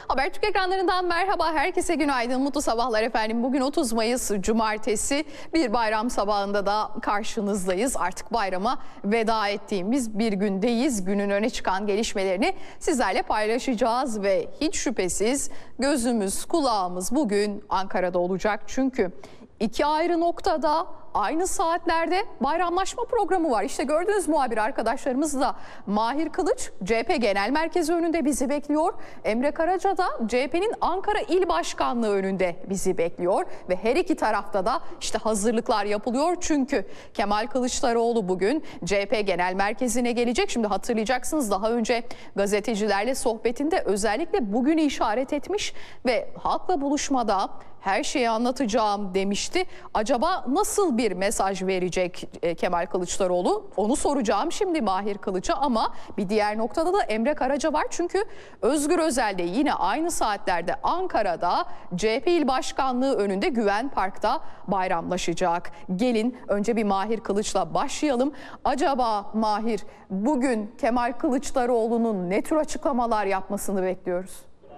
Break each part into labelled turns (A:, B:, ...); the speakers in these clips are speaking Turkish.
A: Habertürk ekranlarından merhaba, herkese günaydın, mutlu sabahlar efendim. Bugün 30 Mayıs Cumartesi, bir bayram sabahında da karşınızdayız. Artık bayrama veda ettiğimiz bir gündeyiz. Günün öne çıkan gelişmelerini sizlerle paylaşacağız ve hiç şüphesiz gözümüz, kulağımız bugün Ankara'da olacak. Çünkü iki ayrı noktada aynı saatlerde bayramlaşma programı var. İşte gördüğünüz muhabir arkadaşlarımız da Mahir Kılıç CHP Genel Merkezi önünde bizi bekliyor. Emre Karaca da CHP'nin Ankara İl Başkanlığı önünde bizi bekliyor. Ve her iki tarafta da işte hazırlıklar yapılıyor. Çünkü Kemal Kılıçdaroğlu bugün CHP Genel Merkezi'ne gelecek. Şimdi hatırlayacaksınız, daha önce gazetecilerle sohbetinde özellikle bugünü işaret etmiş ve halkla buluşmada her şeyi anlatacağım demişti. Acaba nasıl bir mesaj verecek Kemal Kılıçdaroğlu? Onu soracağım şimdi Mahir Kılıç'a, ama bir diğer noktada da Emre Karaca var. Çünkü Özgür Özel de yine aynı saatlerde Ankara'da CHP İl Başkanlığı önünde Güven Park'ta bayramlaşacak. Gelin önce bir Mahir Kılıç'la başlayalım. Acaba Mahir, bugün Kemal Kılıçdaroğlu'nun ne tür açıklamalar yapmasını bekliyoruz?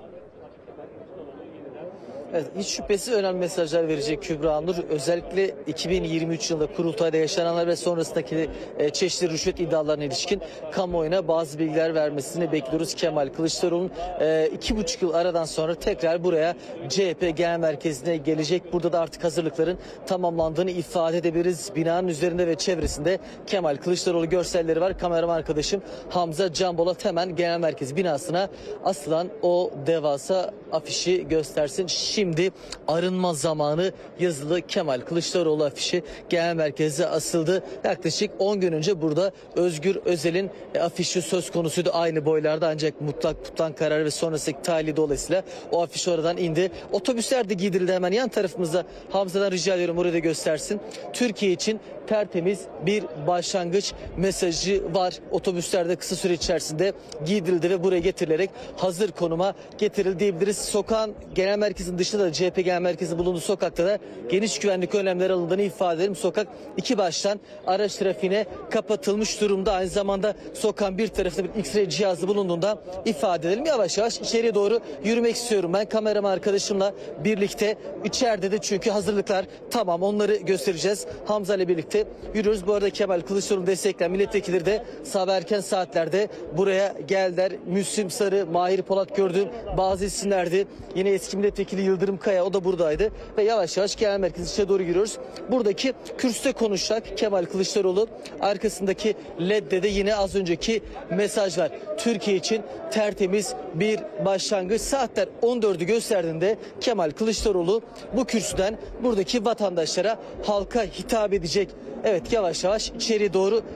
B: Evet, hiç şüphesiz önemli mesajlar verecek Kübra Nur. Özellikle 2023 yılında kurultayda yaşananlar ve sonrasındaki çeşitli rüşvet iddialarına ilişkin kamuoyuna bazı bilgiler vermesini bekliyoruz. Kemal Kılıçdaroğlu'nun 2,5 yıl aradan sonra tekrar buraya CHP Genel Merkezi'ne gelecek. Burada da artık hazırlıkların tamamlandığını ifade edebiliriz. Binanın üzerinde ve çevresinde Kemal Kılıçdaroğlu görselleri var. Kameraman arkadaşım Hamza Can Bolat hemen Genel Merkez binasına asılan o devasa afişi göstersin. Şimdi arınma zamanı yazılı Kemal Kılıçdaroğlu afişi Genel Merkez'e asıldı. Yaklaşık 10 gün önce burada Özgür Özel'in afişi söz konusuydu. Aynı boylarda, ancak mutlak tutan kararı ve sonrasındaki tahliye dolayısıyla o afiş oradan indi. Otobüsler de giydirildi. Hemen yan tarafımızda Hamza'dan rica ediyorum, orada göstersin. Türkiye için tertemiz bir başlangıç mesajı var. Otobüslerde kısa süre içerisinde giydirildi ve buraya getirilerek hazır konuma getirildi diyebiliriz. Sokağın genel merkezin dışında da CHP Genel Merkezi bulunduğu sokakta da geniş güvenlik önlemleri alındığını ifade edelim. Sokak iki baştan araç trafiğine kapatılmış durumda. Aynı zamanda sokağın bir tarafında bir X-ray cihazı bulunduğunda ifade edelim. Yavaş yavaş içeriye doğru yürümek istiyorum. Ben kameraman arkadaşımla birlikte içeride de, çünkü hazırlıklar tamam, onları göstereceğiz. Hamza ile birlikte yürüyoruz. Bu arada Kemal Kılıçdaroğlu'nu destekleyen milletvekilleri de sabah erken saatlerde buraya geldiler. Müslüm Sarı, Mahir Polat gördüğüm bazı isimlerdi. Yine eski milletvekili Yıldırım Kaya, o da buradaydı. Ve yavaş yavaş genel merkez içine doğru giriyoruz. Buradaki kürsüde konuşacak Kemal Kılıçdaroğlu. Arkasındaki LED'de de yine az önceki mesaj var. Türkiye için tertemiz bir başlangıç. Saatler 14'ü gösterdiğinde Kemal Kılıçdaroğlu bu kürsüden buradaki vatandaşlara, halka hitap edecek. Evet, yavaş yavaş içeriye doğru